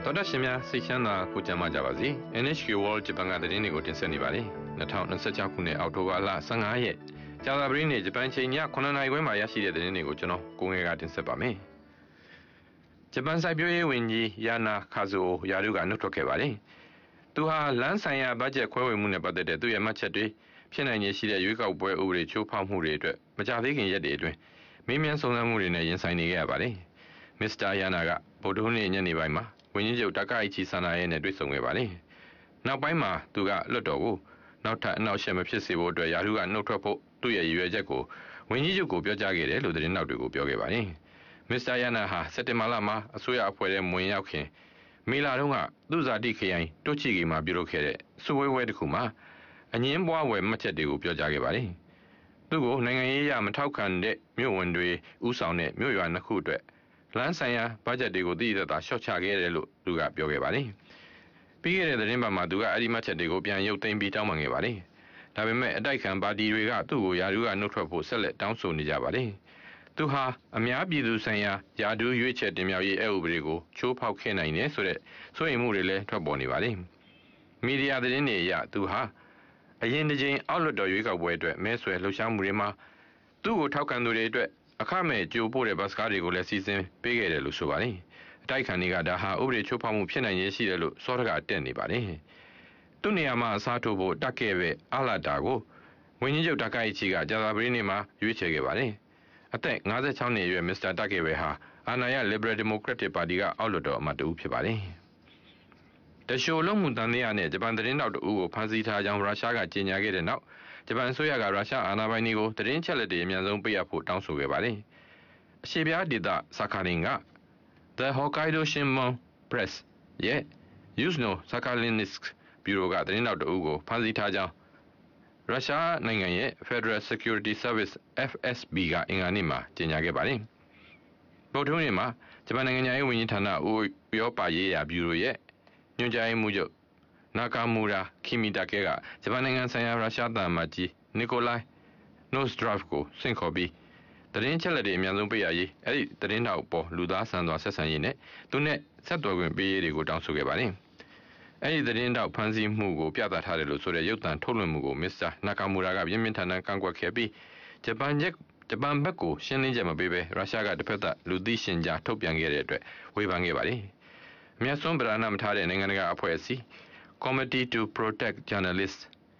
တော်တော်ရှင်များစိတ်ချမ်းသာကိုကြံပါကြပါစေ NHK World ဂျပန်ကသတင်းတွေကိုတင်ဆက်နေပါတယ်2026ခုနှစ်အောက်တိုဘာလ15ရက်ကြာသပတေးနေ့ဂျပန်ချိန်ည9:00နာရီခွဲမှာရရှိတဲ့သတင်းတွေကိုကျွန်တော်ကိုငယ်ကတင်ဆက်ပါမယ်ဂျပန်စိုက်ပျိုးရေးဝန်ကြီးယာနာခါဇိုယာရုကနှုတ်ထွက်ခဲ့ပါတယ်သူဟာလမ်းဆိုင်ရာဘတ်ဂျက်ခွဲဝေမှုနဲ့ပတ်သက်တဲ့သူ့ရဲ့မှတ်ချက်တွေဖြစ်နိုင်ခြေရှိတဲ့ရွေးကောက်ပွဲဥပဒေချိုးဖောက်မှုတွေအတွက်မကြသေးခင်ရက်တွေအတွင်းမေးမြန်းစုံစမ်းမှုတွေနဲ့ရင်ဆိုင်နေခဲ့ရပါတယ်မစ္စတာယာနာကဗုဒ္ဓဟူးနေ့ညနေပိုင်းမှာဝန်ကြီးချုပ်taka ichiဆန္ဒရဲနဲ့တွေ့ဆုံခဲ့ပါတယ်။နောက်ပိုင်းမှာသူကလွတ်တော်ကိုနောက်ထပ်အနောက်ရှက်မဖြစ်စေဖို့အတွက်ယာရုကနှုတ်ထွက်ဖို့သူ့ရဲ့ရည်ရွယ်ချက်ကိုဝန်ကြီးချုပ်ကိုပြောကြားခဲ့တယ်လို့သတင်းနောက်တွေကိုပြောခဲ့ပါတယ်။မစ္စတာယာနာဟာစက်တင်ဘာလမှာအစိုးရအဖွဲ့ထဲဝင်ရောက်ခင်မေလတုန်းကသူ့ဇာတိခရိုင်တိုချီကီမှာပြုလုပ်ခဲ့တဲ့စုဝေးပွဲတစ်ခုမှာအငင်းပွားဝယ်မှတ်ချက်တွေကိုပြောကြားခဲ့ပါတယ်။သူ့ကိုနိုင်ငံရေးအရမထောက်ခံတဲ့မြို့ဝင်တွေဥဆောင်တဲ့မြို့ရွာနှစ်ခုအတွက်လမ်းဆိုင်ရာဘတ်ဂျက်တွေကိုသိသက်သာရှော့ချခဲ့တယ်လို့သူကပြောခဲ့ပါတယ်။ပြီးခဲ့တဲ့သတင်းပတ်မှာသူကအဲ့ဒီမှတ်ချက်တွေကိုပြန်ရုပ်သိမ်းပြီးတောင်းပန်ခဲ့ပါတယ်။ဒါပေမဲ့အတိုက်ခံပါတီတွေကသူ့ကိုယာရုကနှုတ်ထွက်ဖို့ဆက်လက်တောင်းဆိုနေကြပါတယ်။သူဟာအများပြည်သူဆိုင်ရာယာဒူးရွေးချယ်တင်မြှောက်ရေးအဥပဒေကိုချိုးဖောက်ခဲ့နိုင်တယ်ဆိုတဲ့စိုးရိမ်မှုတွေလည်းထွက်ပေါ်နေပါတယ်။မီဒီယာသတင်းတွေအရသူဟာအရင်တစ်ချိန်အောက်လွှတ်တော်ရွေးကောက်ပွဲအတွက်မဲဆွယ်လှုပ်ရှားမှုတွေမှာသူ့ကိုထောက်ခံသူတွေအတွက်အခမဲ့ကြိုးပို့တဲ့ဘတ်စကားတွေကိုလည်းစီစဉ်ပေးခဲ့တယ်လို့ဆိုပါတယ်။အတိုက်ခံတွေကဒါဟာဥပဒေချိုးဖောက်မှုဖြစ်နိုင်ရရှိတယ်လို့စောတကတက်နေပါတယ်။သူ့နေရာမှာအစားထိုးဖို့တက်ခဲ့ပဲအလာတာကိုဝန်ကြီးချုပ်taka ichiကကြာသပတေးနေ့မှာရွေးချယ်ခဲ့ပါတယ်။အသက်56နှစ်အရွယ်မစ္စတာတက်ခဲ့ပဲဟာအာဏာရ Liberal Democratic Party ကအောက်လွှတ်တော်အမတ်တူဖြစ်ပါတယ်။တရှိုလုံးမှုတန်တရားနဲ့ဂျပန်သတင်းတောက်တူကိုဖမ်းဆီးထားကြောင်းရုရှားကကြေညာခဲ့တဲ့နောက်ဂျပန်အစိုးရကရုရှားအာဏာပိုင်တွေကိုသတင်းချက်လက်တွေအများဆုံးပေးအပ်ဖို့တောင်းဆိုခဲ့ပါတယ်။အရှေ့ပြားဒေသဆာခါလင်က The Hokkaido Shinbun Press ရဲ့ Yuzno Sakhalinsk ဘျူရိုကသတင်းတောက်တူကိုဖမ်းဆီးထားကြောင်းရုရှားနိုင်ငံရဲ့ Federal Security Service FSB ကအင်္ဂါနေ့မှာကြေညာခဲ့ပါတယ်။ဗုဒ္ဓဟူးနေ့မှာဂျပန်နိုင်ငံရေးဝန်ကြီးဌာနဥရောပရေးရာဘျူရိုရဲ့ညွှန်ကြားရေးမှူးချုပ်နာကာမူရာခီမီတာကဲကဂျပန်နိုင်ငံဆိုင်ရာရုရှားသံအမတ်ကြီးနီကိုလိုင်နို့စဒရက်ကိုဆင့်ခေါ်ပြီးသတင်းချက်လက်တွေအများဆုံးပေးရရေးအဲ့ဒီသတင်းတောက်ပေါ်လူသားဆန်စွာဆက်ဆံရေးနဲ့သူနဲ့ဆက်သွယ်ခွင့်ပေးရေးတွေကိုတောင်းဆိုခဲ့ပါတယ်။အဲ့ဒီသတင်းတောက်ဖန်ဆီးမှုကိုပြသထားတယ်လို့ဆိုတဲ့ရုပ်သံထုတ်လွှင့်မှုကိုမစ္စတာနာကာမူရာကပြင်းပြင်းထန်ထန်ကန့်ကွက်ခဲ့ပြီးဂျပန်ဘက်ကိုရှင်းလင်းချက်မပေးဘဲရုရှားကတစ်ဖက်သက်လူသိရှင်ကြားထုတ်ပြန်ခဲ့တဲ့အတွက်ဝေဖန်ခဲ့ပါတယ်။အများဆုံးဗဒနာမထားတဲ့နိုင်ငံတကာအဖွဲ့အစည်း Committee to Protect Journalists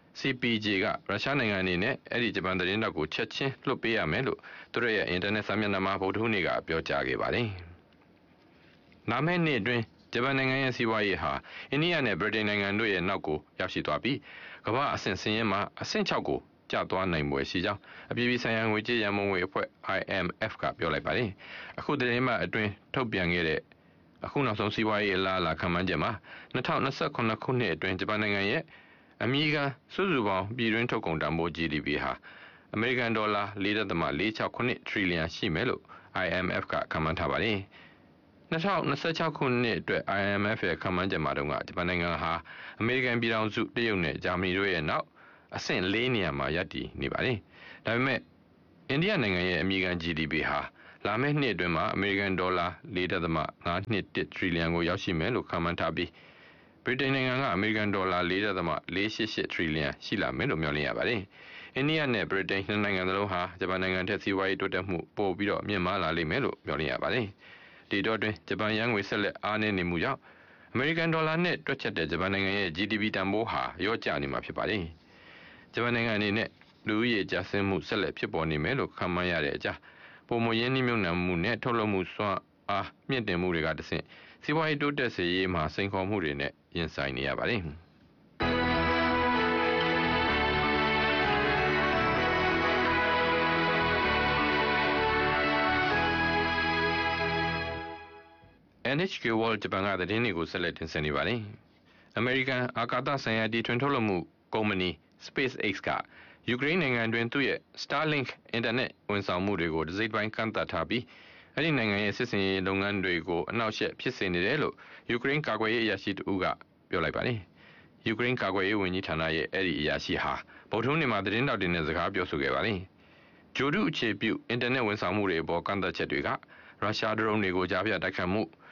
CPJ ကရုရှားနိုင်ငံအနေနဲ့အဲ့ဒီဂျပန်သတင်းတောက်ကိုချက်ချင်းလွှတ်ပေးရမယ်လို့သူတို့ရဲ့အင်တာနက်စာမျက်နှာမှာဗုဒ္ဓဟူးနေ့ကပြောကြားခဲ့ပါတယ်။လာမယ့်နှစ်အတွင်းဂျပန်နိုင်ငံရဲ့စီးပွားရေးဟာအိန္ဒိယနဲ့ဗြိတိန်နိုင်ငံတို့ရဲ့နောက်ကိုရောက်ရှိသွားပြီးကမ္ဘာအဆင့်ဆင်းရဲမှာအဆင့်6ကိုကျသွားနိုင်ပွဲရှိကြောင်းအပြည်ပြည်ဆိုင်ရာငွေကြေးရန်ပုံငွေအဖွဲ့ IMF ကပြောလိုက်ပါတယ်။အခုသတင်းမှအတွင်းထုတ်ပြန်ခဲ့တဲ့အခုနောက်ဆုံးစီးပွားရေးအလားအလာခန့်မှန်းချက်မှာ2028ခုနှစ်အတွင်းဂျပန်နိုင်ငံရဲ့အမေရိကန်စုစုပေါင်းပြည်တွင်းထုတ်ကုန်တန်ဖိုး GDP ဟာအမေရိကန်ဒေါ်လာ4.469 ထရီလီယံရှိမယ်လို့ IMF ကခန့်မှန်းထားပါတယ်။2026ခုနှစ်အတွက် IMF ရဲ့ခန့်မှန်းချက်မှာတော့ဂျပန်နိုင်ငံဟာအမေရိကန်ပြည်ထောင်စုတရုတ်နဲ့ဂျာမနီတို့ရဲ့နောက်အဆင့်4နေရာမှာရပ်တည်နေပါတယ်။ဒါပေမဲ့အိန္ဒိယနိုင်ငံရဲ့အမေရိကန် GDP ဟာလာမယ့်နှစ်အတွင်းမှာအမေရိကန်ဒေါ်လာ4.521ထရီလီယံကိုရောက်ရှိမယ်လို့ခန့်မှန်းထားပြီးဗြိတိန်နိုင်ငံကအမေရိကန်ဒေါ်လာ4.488ထရီလီယံရှိလာမယ်လို့မျှော်လင့်ရပါတယ်။အိန္ဒိယနဲ့ဗြိတိန်နှစ်နိုင်ငံသလုံးဟာဂျပန်နိုင်ငံထက်စီးပွားရေးတိုးတက်မှုပိုပြီးတော့မြင့်မားလာလိမ့်မယ်လို့မျှော်လင့်ရပါတယ်။ဒီတော့တွင်ဂျပန်ယန်းငွေဆက်လက်အားနည်းနေမှုကြောင့်အမေရိကန်ဒေါ်လာနဲ့တွက်ချက်တဲ့ဂျပန်နိုင်ငံရဲ့ GDP တန်ဖိုးဟာရော့ကျနေမှာဖြစ်ပါတယ်။ဂျပန်နိုင်ငံအနေနဲ့လူဦးရေကျဆင်းမှုဆက်လက်ဖြစ်ပေါ်နေမယ်လို့ခန့်မှန်းရတဲ့အကြောင်းပုံမရင်းနှီးမြှုပ်နှံမှုနဲ့ထုတ်လုပ်မှုစွမ်းအားမြင့်တင်မှုတွေကတဆင့်စီးပွားရေးတိုးတက်စေရေးမှာစိန်ခေါ်မှုတွေနဲ့ရင်ဆိုင်နေရပါတယ်။ NHK World ဂျပန်ကသတင်းတွေကိုဆက်လက်တင်ဆက်နေပါတယ်။ American အာကာသဆိုင်ရာတီထွင်ထုတ်လုပ်မှုကုမ္ပဏီ SpaceX ကယူကရိန်းနိုင်ငံတွင်သူ့ရဲ့ Starlink အင်တာနက်ဝန်ဆောင်မှုတွေကိုတစ်စိတ်ပိုင်းကန့်သတ်ထားပြီးအဲ့ဒီနိုင်ငံရဲ့စစ်စင်ရေးလုပ်ငန်းတွေကိုအနှောက်အယှက်ဖြစ်စေနေတယ်လို့ယူကရိန်းကာကွယ်ရေးအရာရှိတဦးကပြောလိုက်ပါတယ်။ယူကရိန်းကာကွယ်ရေးဝန်ကြီးဌာနရဲ့အဲ့ဒီအရာရှိဟာဗုဒ္ဓဟူးနေ့မှာသတင်းတောက်တွေနဲ့စကားပြောဆိုခဲ့ပါတယ်။ဂျိုဒုအခြေပြုအင်တာနက်ဝန်ဆောင်မှုတွေအပေါ်ကန့်သတ်ချက်တွေကရုရှားဒရုန်းတွေကိုကြားဖြတ်တိုက်ခတ်မှု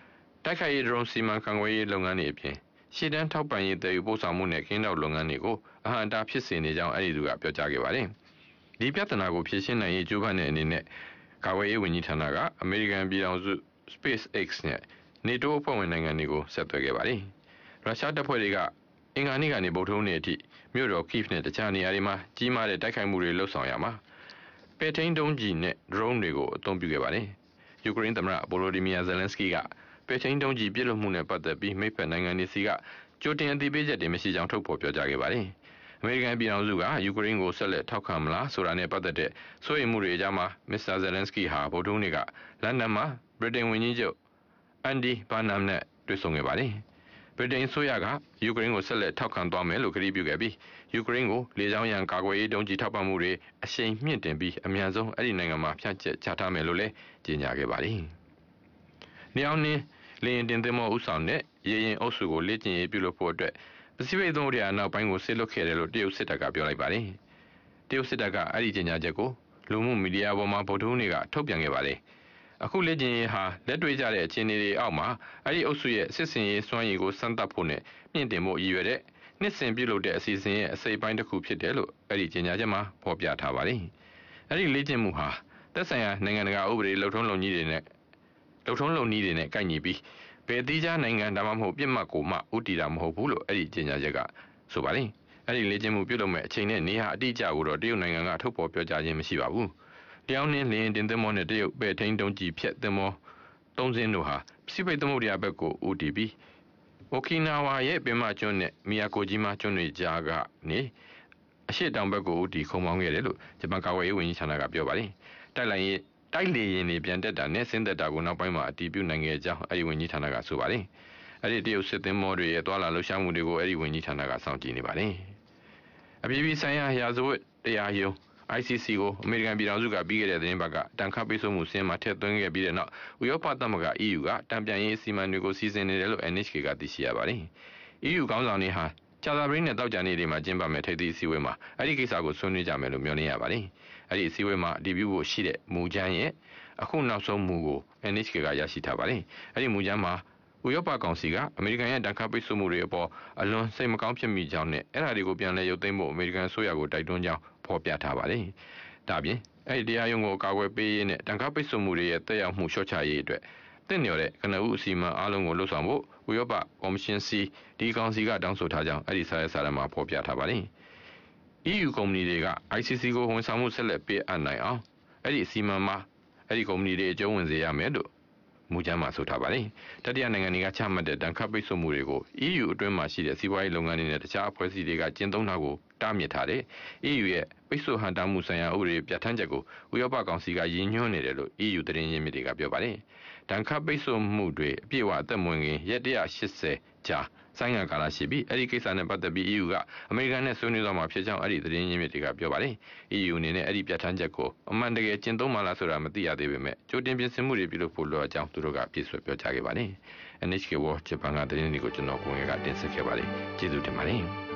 တိုက်ခိုက်ရေးဒရုန်းစီမံခန့်ခွဲရေးလုပ်ငန်းတွေအပြင်ရှေ့တန်းထောက်ပံ့ရေးတည်ယူပို့ဆောင်မှုနဲ့ခင်းတောက်လုပ်ငန်းတွေကိုအဟံတာဖြစ်စေနေကြောင်းအဲ့ဒီသူကပြောကြားခဲ့ပါတယ်။ဒီပြဿနာကိုဖြေရှင်းနိုင်ရေးကြိုးပမ်းတဲ့အနေနဲ့ကာကွယ်ရေးဝန်ကြီးဌာနကအမေရိကန်ပြည်ထောင်စု SpaceX နဲ့ NATO အဖွဲ့ဝင်နိုင်ငံတွေကိုဆက်သွယ်ခဲ့ပါတယ်။ရုရှားတပ်ဖွဲ့တွေကအင်္ဂါနေ့ကနေဗုဒ္ဓဟူးနေ့အထိမြို့တော် Kyiv နဲ့တခြားနေရာတွေမှာကြီးမားတဲ့တိုက်ခိုက်မှုတွေလှုပ်ဆောင်ရမှာပဲထိန်းဒုံးကြီးနဲ့ဒရုန်းတွေကိုအသုံးပြုခဲ့ပါတယ်။ယူကရိန်းသမ္မတဗိုလိုဒီမီယာဇယ်လန်စကီကပဲထိန်းဒုံးကြီးပြစ်လွှတ်မှုနဲ့ပတ်သက်ပြီးမိတ်ဖက်နိုင်ငံတွေစီကကြိုတင်အသိပေးချက်တွေမရှိကြောင်းထုတ်ဖော်ပြောကြားခဲ့ပါတယ်။အမေရိကန်ပြည်ထောင်စုကယူကရိန်းကိုဆက်လက်ထောက်ခံမလားဆိုတာနဲ့ပတ်သက်တဲ့စိုးရိမ်မှုတွေအကြားမှာမစ္စတာဇယ်လန်စကီဟာဗုဒ္ဓဟူးနေ့ကလန်ဒန်မှာဗြိတိန်ဝန်ကြီးချုပ်အန်ဒီဘာနမ်နဲ့တွေ့ဆုံခဲ့ပါတယ်။ဗြိတိန်အစိုးရကယူကရိန်းကိုဆက်လက်ထောက်ခံသွားမယ်လို့ကတိပြုခဲ့ပြီးယူကရိန်းကိုလေကြောင်းရန်ကာကွယ်ရေးဒုံးကျည်ထောက်ပံ့မှုတွေအရှိန်မြင့်တင်ပြီးအမြန်ဆုံးအဲ့ဒီနိုင်ငံမှာဖြန့်ကျက်ချထားမယ်လို့လည်းကြေညာခဲ့ပါတယ်။နေအောင်နင်းလေရင်တင်သင်္ဘောဥဆောင်တဲ့ရေရင်အုပ်စုကိုလေ့ကျင့်ရေးပြုလုပ်ဖို့အတွက်ပစိဖိတ်သမုဒ္ဒရာနောက်ပိုင်းကိုဆစ်လွတ်ခဲ့တယ်လို့တရုတ်စစ်တပ်ကပြောလိုက်ပါတယ်။တရုတ်စစ်တပ်ကအဲ့ဒီကြေညာချက်ကိုလူမှုမီဒီယာပေါ်မှာဗုဒ္ဓဟူးနေ့ကထုတ်ပြန်ခဲ့ပါတယ်။အခုလေ့ကျင့်ရေးဟာလက်တွေ့ကျတဲ့အခြေအနေတွေအောက်မှာအဲ့ဒီအုပ်စုရဲ့စစ်စင်ရေးစွမ်းရည်ကိုစမ်းသပ်ဖို့နဲ့မြင့်တင်ဖို့ရည်ရွယ်တဲ့နှစ်စဉ်ပြုလုပ်တဲ့အစီအစဉ်ရဲ့အစိပ်ပိုင်းတစ်ခုဖြစ်တယ်လို့အဲ့ဒီကြေညာချက်မှာဖော်ပြထားပါတယ်။အဲ့ဒီလေ့ကျင့်မှုဟာသက်ဆိုင်ရာနိုင်ငံတကာဥပဒေလုပ်ထုံးလုပ်နည်းတွေနဲ့ကိုက်ညီပြီးဘယ်သီးခြားနိုင်ငံဒါမှမဟုတ်ပြစ်မှတ်ကိုမှဥတီတာမဟုတ်ဘူးလို့အဲ့ဒီကြေညာချက်ကဆိုပါတယ်။အဲ့ဒီလေ့ကျင့်မှုပြုလုပ်မဲ့အချိန်နဲ့နေရာအတိအကျကိုတော့တရုတ်နိုင်ငံကထုတ်ဖော်ပြောကြားခြင်းမရှိပါဘူး။တရားနှင်းလင်းတင်သင်္ဘောနဲ့တရုတ်ပဲ့ထိန်းဒုံးကျည်ဖြတ်သင်္ဘောသုံးစင်းတို့ဟာပစိဖိတ်သမုဒ္ဒရာဘက်ကိုဦးတည်ပြီးအိုကီနာဝါရဲ့ပင်မကျွန်းနဲ့မီယာကိုဂျီမာကျွန်းတွေကြားကနေအရှေ့တောင်ဘက်ကိုဦးတည်ခုံမောင်းခဲ့တယ်လို့ဂျပန်ကာကွယ်ရေးဝန်ကြီးဌာနကပြောပါတယ်။တိုက်လေယာဉ်တွေပြန်တက်တာနဲ့ဆင်းသက်တာကိုနောက်ပိုင်းမှာအတည်ပြုနိုင်ခဲ့ကြောင်းအဲဒီဝန်ကြီးဌာနကဆိုပါတယ်။အဲဒီတရုတ်စစ်သင်္ဘောတွေရဲ့သွာလာလှုပ်ရှားမှုတွေကိုအဲဒီဝန်ကြီးဌာနကစောင့်ကြည့်နေပါတယ်။အပြည်ပြည်ဆိုင်ရာရာဇဝတ်တရားရုံး ICC ကိုအမေရိကန်ပြည်ထောင်စုကပြီးခဲ့တဲ့သတင်းပတ်ကတန်ခတ်ပိတ်ဆို့မှုစင်းမှာထည့်သွင်းခဲ့ပြီးတဲ့နောက်ဥရောပသမဂ္ဂ EU ကတံပြန်ရေးအစီအမံတွေကိုစီစဉ်နေတယ်လို့ NHK ကသိရှိရပါတယ်။ EU ခေါင်းဆောင်တွေဟာကြာသပတေးနဲ့တောက်ကြနေ့တွေမှာကျင်းပမယ့်ထိပ်သီးအစည်းအဝေးမှာအဲ့ဒီကိစ္စကိုဆွေးနွေးကြမယ်လို့မျှော်လင့်ရပါတယ်။အဲ့ဒီအစည်းအဝေးမှာအတည်ပြုဖို့ရှိတဲ့မူကြမ်းရဲ့အခုနောက်ဆုံးမူကို NHK ကရရှိထားပါတယ်။အဲ့ဒီမူကြမ်းမှာဥရောပကောင်စီကအမေရိကန်ရဲ့တန်ခတ်ပိတ်ဆို့မှုတွေအပေါ်အလွန်စိတ်မကောင်းဖြစ်မိကြောင်းနဲ့အဲ့ဒါတွေကိုပြန်လည်ရုပ်သိမ်းဖို့အမေရိကန်အစိုးရကိုတိုက်တွန်းကြောင်းဖော်ပြထားပါတယ်။ဒါပြင်အဲ့ဒီတရားရုံးကိုကာကွယ်ပေးရေးနဲ့တန်ခတ်ပိတ်ဆို့မှုတွေရဲ့တက်ရောက်မှုလျှော့ချရေးအတွက်တင့်လျော်တဲ့ကနဦးအစီအမံအားလုံးကိုလှုပ်ဆောင်ဖို့ဥရောပကော်မရှင်စီဒီကောင်စီကတောင်းဆိုထားကြောင်းအဲ့ဒီစာရွက်မှာဖော်ပြထားပါတယ်။ EU ကုမ္ပဏီတွေက ICC ကိုဝန်ဆောင်မှုဆက်လက်ပေးအပ်နိုင်အောင်အဲ့ဒီအစီအမံမှာအဲ့ဒီကုမ္ပဏီတွေအကျုံးဝင်စေရမယ်လို့မူကြမ်းမှာဆိုထားပါတယ်။တတိယနိုင်ငံတွေကချမှတ်တဲ့တန်ခတ်ပိတ်ဆို့မှုတွေကို EU အတွင်းမှာရှိတဲ့စီးပွားရေးလုပ်ငန်းတွေနဲ့တခြားအဖွဲ့အစည်းတွေကကျင့်သုံးတာကိုတားမြစ်ထားတဲ့ EU ရဲ့ပိတ်ဆို့ဟန့်တားမှုဆိုင်ရာဥပဒေပြဋ္ဌာန်းချက်ကိုဥရောပကောင်စီကရည်ညွှန်းနေတယ်လို့ EU သတင်းရင်းမြစ်တွေကပြောပါတယ်။တန်ခတ်ပိတ်ဆို့မှုတွေအပြည့်အဝအသက်မဝင်ခင်ရက်180ကြာဆိုင်းငံကာလရှိပြီးအဲ့ဒီကိစ္စနဲ့ပတ်သက်ပြီး EU ကအမေရိကန်နဲ့ဆွေးနွေးသွားမှာဖြစ်ကြောင်းအဲ့ဒီသတင်းရင်းမြစ်တွေကပြောပါတယ်။ EU အနေနဲ့အဲ့ဒီပြဋ္ဌာန်းချက်ကိုအမှန်တကယ်ကျင့်သုံးမှလားဆိုတာမသိရသေးပေမဲ့ကြိုတင်ပြင်ဆင်မှုတွေပြုလုပ်ဖို့လိုအပ်ကြောင်းသူတို့ကပြည့်စွက်ပြောကြားခဲ့ပါတယ်။ NHK World ဂျပန်ကသတင်းတွေကိုကျွန်တော်ကိုငယ်ကတင်ဆက်ခဲ့ပါတယ်။ကျေးဇူးတင်ပါတယ်။